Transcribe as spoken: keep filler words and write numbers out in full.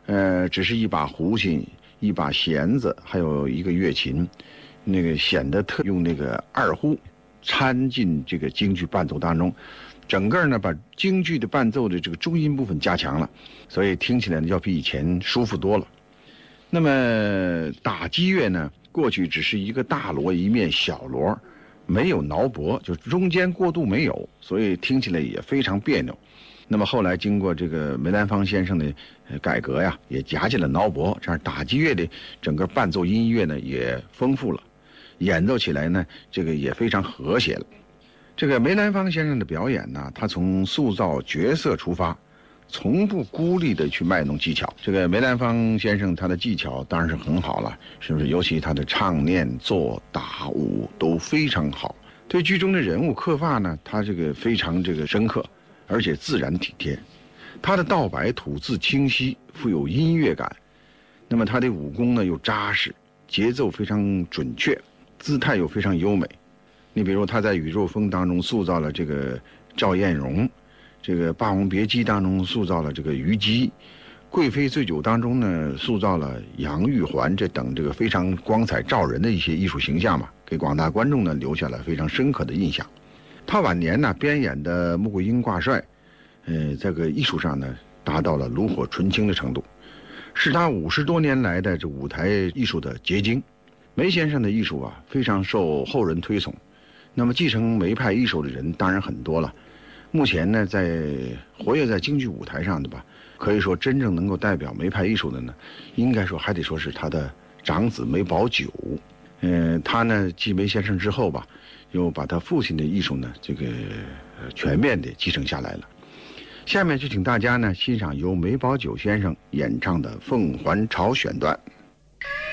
呃，只是一把胡琴、一把弦子，还有一个乐琴，那个显得特用那个二胡掺进这个京剧伴奏当中，整个呢把京剧的伴奏的这个中音部分加强了，所以听起来呢要比以前舒服多了。那么打击乐呢，过去只是一个大锣一面小锣，没有挠脖，就中间过渡没有，所以听起来也非常别扭。那么后来经过这个梅兰芳先生的改革呀，也加进了挠脖，这样打击乐的整个伴奏音乐呢也丰富了，演奏起来呢这个也非常和谐了。这个梅兰芳先生的表演呢，他从塑造角色出发，从不孤立的去卖弄技巧。这个梅兰芳先生他的技巧当然是很好了，是不是？尤其他的唱念做打舞都非常好。对剧中的人物刻画呢，他这个非常这个深刻，而且自然体贴。他的道白吐字清晰，富有音乐感。那么他的武功呢又扎实，节奏非常准确，姿态又非常优美。你比如他在《宇宙风》当中塑造了这个赵艳蓉，这个《霸王别姬》当中塑造了这个虞姬，《贵妃醉酒》当中呢塑造了杨玉环，这等这个非常光彩照人的一些艺术形象嘛，给广大观众呢留下了非常深刻的印象。他晚年呢编演的《穆桂英挂帅》，呃，这个艺术上呢达到了炉火纯青的程度，是他五十多年来的这舞台艺术的结晶。梅先生的艺术啊非常受后人推崇，那么继承梅派艺术的人当然很多了。目前呢，在活跃在京剧舞台上的吧，可以说真正能够代表梅派艺术的呢，应该说还得说是他的长子梅葆玖。嗯、呃，他呢继梅先生之后吧，又把他父亲的艺术呢，这个全面的继承下来了。下面就请大家呢欣赏由梅葆玖先生演唱的《凤还巢》选段。